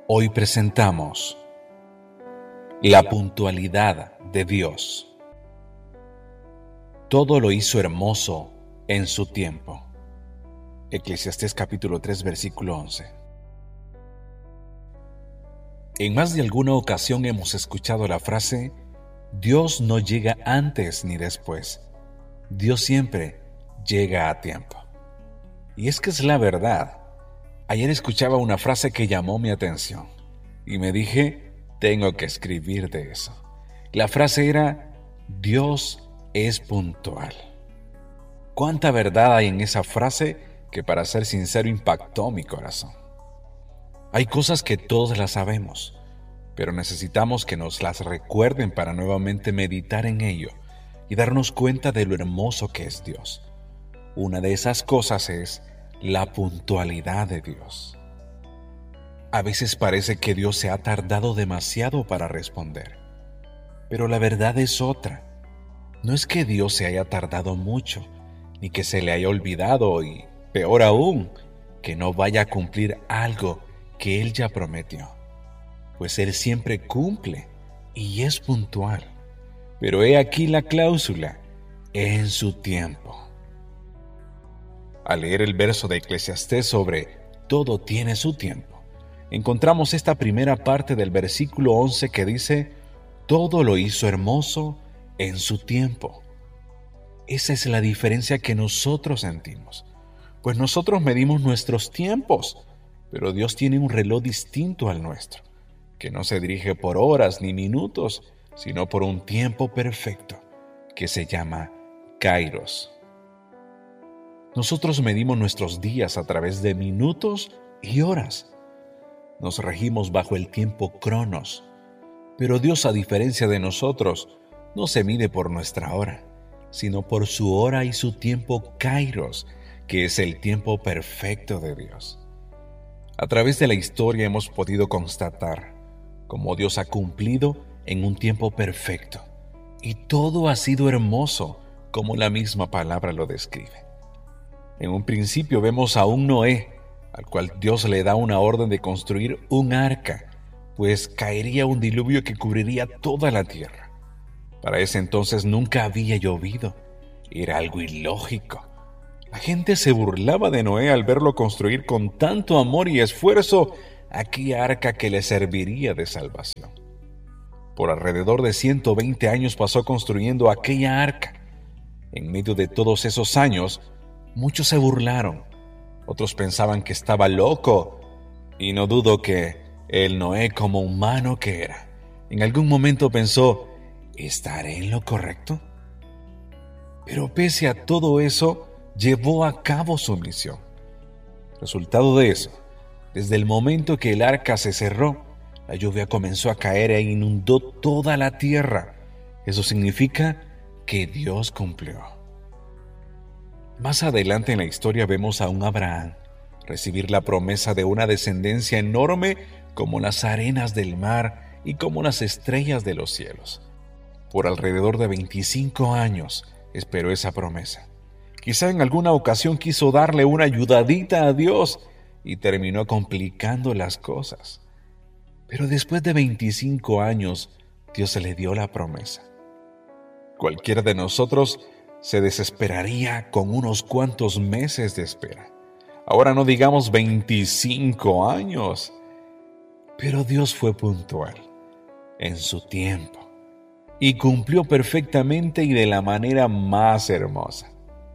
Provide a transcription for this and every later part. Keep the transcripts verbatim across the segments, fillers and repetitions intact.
Hoy presentamos la puntualidad de Dios. Todo lo hizo hermoso en su tiempo. Eclesiastés capítulo tres, versículo once. En más de alguna ocasión hemos escuchado la frase: Dios no llega antes ni después. Dios siempre llega a tiempo. Y es que es la verdad. Ayer escuchaba una frase que llamó mi atención y me dije, tengo que escribir de eso. La frase era: Dios es puntual. ¿Cuánta verdad hay en esa frase que, para ser sincero, impactó mi corazón? Hay cosas que todos las sabemos, pero necesitamos que nos las recuerden para nuevamente meditar en ello y darnos cuenta de lo hermoso que es Dios. Una de esas cosas es la puntualidad de Dios. A veces parece que Dios se ha tardado demasiado para responder, pero la verdad es otra. No es que Dios se haya tardado mucho, ni que se le haya olvidado y, peor aún, que no vaya a cumplir algo que Él ya prometió. Pues Él siempre cumple y es puntual. Pero he aquí la cláusula: en su tiempo. Al leer el verso de Eclesiastés sobre todo tiene su tiempo, encontramos esta primera parte del versículo once que dice: todo lo hizo hermoso en su tiempo. Esa es la diferencia que nosotros sentimos, pues nosotros medimos nuestros tiempos, pero Dios tiene un reloj distinto al nuestro, que no se dirige por horas ni minutos, sino por un tiempo perfecto, que se llama Kairos. Nosotros medimos nuestros días a través de minutos y horas. Nos regimos bajo el tiempo Cronos, pero Dios, a diferencia de nosotros, no se mide por nuestra hora, sino por su hora y su tiempo Kairos, que es el tiempo perfecto de Dios. A través de la historia hemos podido constatar cómo Dios ha cumplido en un tiempo perfecto, y todo ha sido hermoso, como la misma palabra lo describe. En un principio vemos a un Noé, al cual Dios le da una orden de construir un arca, pues caería un diluvio que cubriría toda la tierra. Para ese entonces nunca había llovido. Era algo ilógico. La gente se burlaba de Noé al verlo construir con tanto amor y esfuerzo aquella arca que le serviría de salvación. Por alrededor de ciento veinte años pasó construyendo aquella arca. En medio de todos esos años, muchos se burlaron, otros pensaban que estaba loco, y no dudo que el Noé, como humano que era, en algún momento pensó: ¿estaré en lo correcto? Pero pese a todo eso, llevó a cabo su misión. Resultado de eso, desde el momento que el arca se cerró, la lluvia comenzó a caer e inundó toda la tierra. Eso significa que Dios cumplió. Más adelante en la historia vemos a un Abraham recibir la promesa de una descendencia enorme como las arenas del mar y como las estrellas de los cielos. Por alrededor de veinticinco años esperó esa promesa. Quizá en alguna ocasión quiso darle una ayudadita a Dios y terminó complicando las cosas. Pero después de veinticinco años, Dios le dio la promesa. Cualquiera de nosotros se desesperaría con unos cuantos meses de espera. Ahora no digamos veinticinco años. Pero Dios fue puntual en su tiempo y cumplió perfectamente y de la manera más hermosa.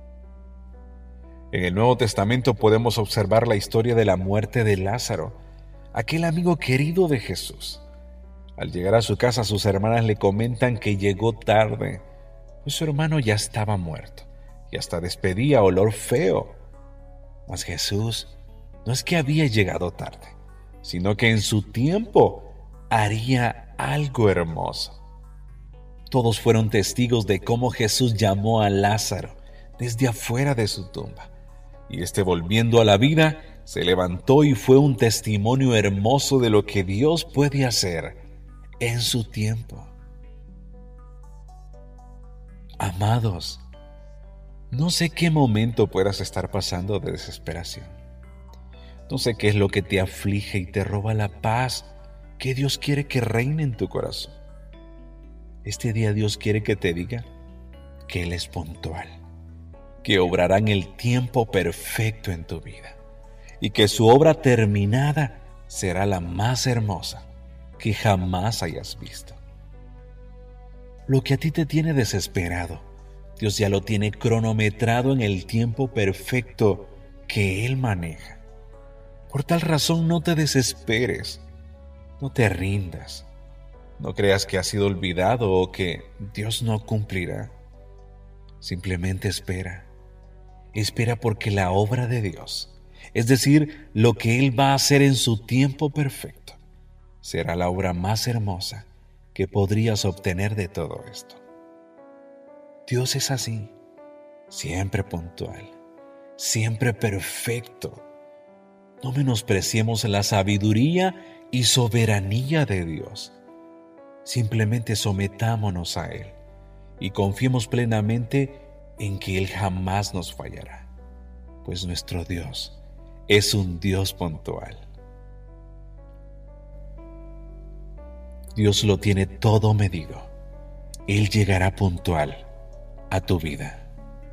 En el Nuevo Testamento podemos observar la historia de la muerte de Lázaro, aquel amigo querido de Jesús. Al llegar a su casa, sus hermanas le comentan que llegó tarde, pues su hermano ya estaba muerto y hasta despedía olor feo. Mas Jesús no es que había llegado tarde, sino que en su tiempo haría algo hermoso. Todos fueron testigos de cómo Jesús llamó a Lázaro desde afuera de su tumba, y este, volviendo a la vida, se levantó y fue un testimonio hermoso de lo que Dios puede hacer en su tiempo. Amados, no sé qué momento puedas estar pasando de desesperación. No sé qué es lo que te aflige y te roba la paz que Dios quiere que reine en tu corazón. Este día Dios quiere que te diga que Él es puntual, que obrará en el tiempo perfecto en tu vida y que su obra terminada será la más hermosa que jamás hayas visto. Lo que a ti te tiene desesperado, Dios ya lo tiene cronometrado en el tiempo perfecto que Él maneja. Por tal razón, no te desesperes, no te rindas, no creas que has sido olvidado o que Dios no cumplirá. Simplemente espera, espera porque la obra de Dios, es decir, lo que Él va a hacer en su tiempo perfecto, será la obra más hermosa que podrías obtener de todo esto. Dios es así, siempre puntual, siempre perfecto. No menospreciemos la sabiduría y soberanía de Dios. Simplemente sometámonos a Él y confiemos plenamente en que Él jamás nos fallará, pues nuestro Dios es un Dios puntual. Dios lo tiene todo medido. Él llegará puntual a tu vida.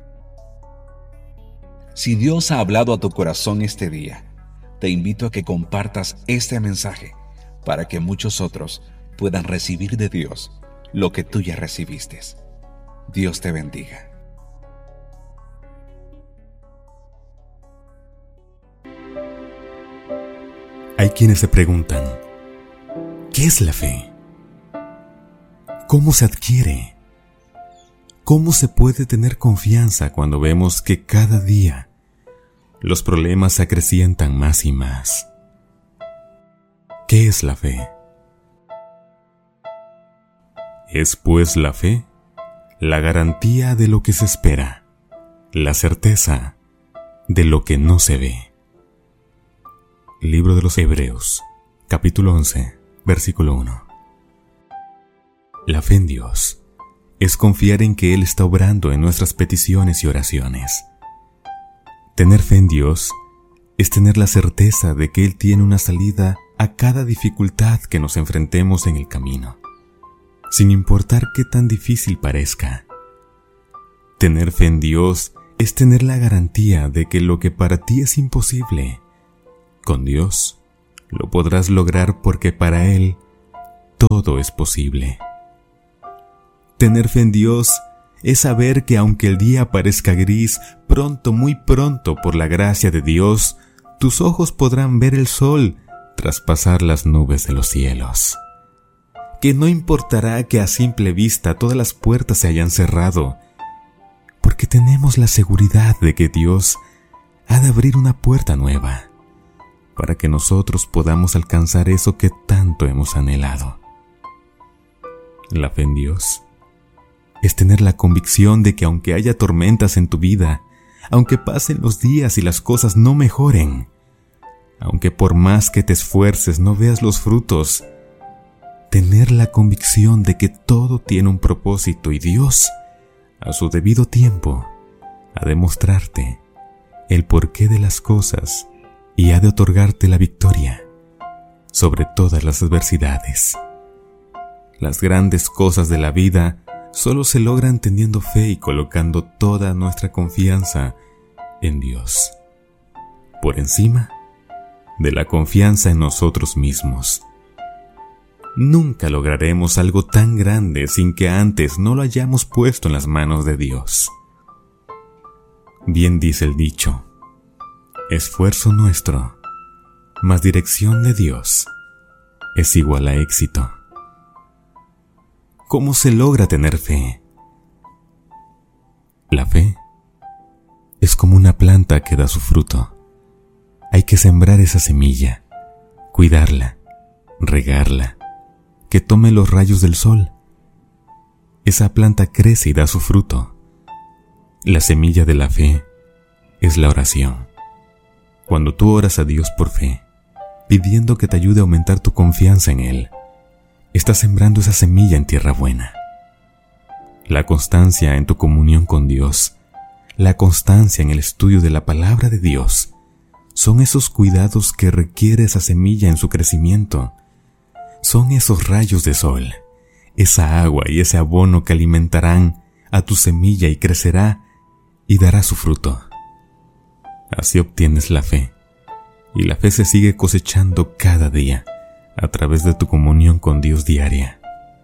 Si Dios ha hablado a tu corazón este día, te invito a que compartas este mensaje para que muchos otros puedan recibir de Dios lo que tú ya recibiste. Dios te bendiga. Hay quienes se preguntan, ¿qué es la fe? ¿Cómo se adquiere? ¿Cómo se puede tener confianza cuando vemos que cada día los problemas se acrecientan más y más? ¿Qué es la fe? Es pues la fe la garantía de lo que se espera, la certeza de lo que no se ve. Libro de los Hebreos, capítulo once, versículo uno. La fe en Dios es confiar en que Él está obrando en nuestras peticiones y oraciones. Tener fe en Dios es tener la certeza de que Él tiene una salida a cada dificultad que nos enfrentemos en el camino, sin importar qué tan difícil parezca. Tener fe en Dios es tener la garantía de que lo que para ti es imposible, con Dios lo podrás lograr porque para Él todo es posible. Tener fe en Dios es saber que aunque el día parezca gris, pronto, muy pronto, por la gracia de Dios, tus ojos podrán ver el sol traspasar las nubes de los cielos. Que no importará que a simple vista todas las puertas se hayan cerrado, porque tenemos la seguridad de que Dios ha de abrir una puerta nueva, para que nosotros podamos alcanzar eso que tanto hemos anhelado. La fe en Dios es tener la convicción de que aunque haya tormentas en tu vida, aunque pasen los días y las cosas no mejoren, aunque por más que te esfuerces no veas los frutos, tener la convicción de que todo tiene un propósito y Dios, a su debido tiempo, ha de mostrarte el porqué de las cosas y ha de otorgarte la victoria sobre todas las adversidades. Las grandes cosas de la vida solo se logran teniendo fe y colocando toda nuestra confianza en Dios, por encima de la confianza en nosotros mismos. Nunca lograremos algo tan grande sin que antes no lo hayamos puesto en las manos de Dios. Bien dice el dicho, esfuerzo nuestro, más dirección de Dios, es igual a éxito. ¿Cómo se logra tener fe? La fe es como una planta que da su fruto. Hay que sembrar esa semilla, cuidarla, regarla, que tome los rayos del sol. Esa planta crece y da su fruto. La semilla de la fe es la oración. Cuando tú oras a Dios por fe, pidiendo que te ayude a aumentar tu confianza en Él, estás sembrando esa semilla en tierra buena. La constancia en tu comunión con Dios, la constancia en el estudio de la palabra de Dios, Son esos cuidados que requiere esa semilla en su crecimiento. Son esos rayos de sol, esa agua y ese abono que alimentarán a tu semilla y crecerá y dará su fruto. Así obtienes la fe, y la fe se sigue cosechando cada día a través de tu comunión con Dios diaria.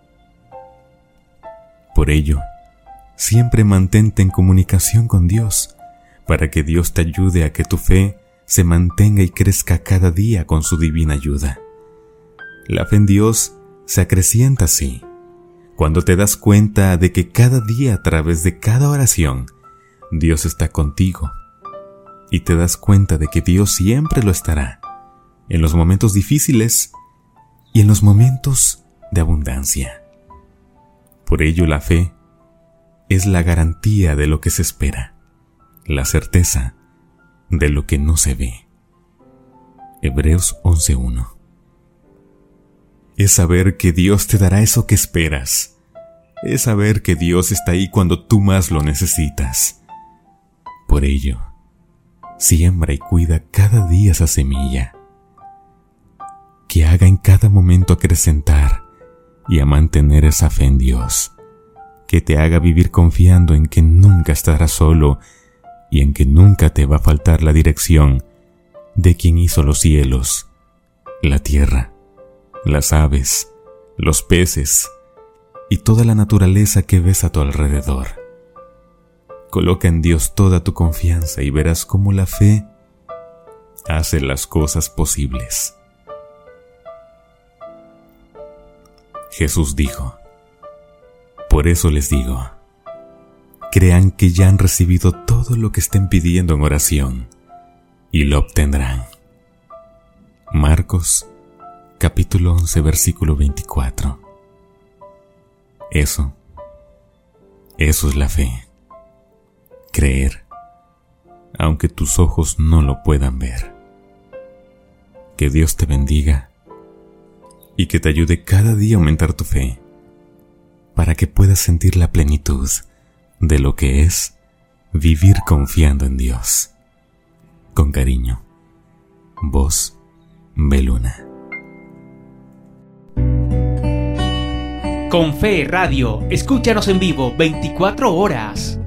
Por ello, siempre mantente en comunicación con Dios, para que Dios te ayude a que tu fe se mantenga y crezca cada día con su divina ayuda. La fe en Dios se acrecienta así, cuando te das cuenta de que cada día a través de cada oración, Dios está contigo, y te das cuenta de que Dios siempre lo estará, en los momentos difíciles y en los momentos de abundancia. Por ello la fe es la garantía de lo que se espera, la certeza de lo que no se ve. Hebreos once uno. Es saber que Dios te dará eso que esperas. Es saber que Dios está ahí cuando tú más lo necesitas. Por ello, siembra y cuida cada día esa semilla, que haga en cada momento acrecentar y a mantener esa fe en Dios, que te haga vivir confiando en que nunca estarás solo y en que nunca te va a faltar la dirección de quien hizo los cielos, la tierra, las aves, los peces y toda la naturaleza que ves a tu alrededor. Coloca en Dios toda tu confianza y verás cómo la fe hace las cosas posibles. Jesús dijo: por eso les digo, crean que ya han recibido todo lo que estén pidiendo en oración y lo obtendrán. Marcos capítulo once versículo veinticuatro. Eso, eso es la fe. Creer, aunque tus ojos no lo puedan ver. Que Dios te bendiga y que te ayude cada día a aumentar tu fe, para que puedas sentir la plenitud de lo que es vivir confiando en Dios. Con cariño, Voz Beluna. Con Fe Radio, escúchanos en vivo veinticuatro horas.